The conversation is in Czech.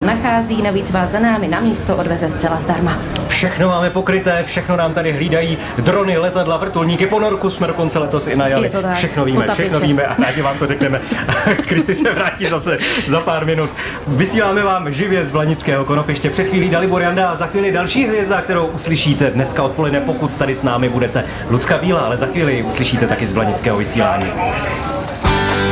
nachází, navíc vás za námi na místo odveze zcela zdarma. Všechno máme pokryté, všechno nám tady hlídají, drony, letadla, vrtulníky, ponorku jsme dokonce letos i najali. Všechno víme a rádi vám to řekneme. Kristy se vrátí zase za pár minut. Vysíláme vám živě z Blanického konopiště. Před chvílí Dalibor Janda a za chvíli další hvězda, kterou uslyšíte dneska odpoledne, pokud tady s námi budete. Lucka Bílá, ale za chvíli uslyšíte taky z Blanického vysílání.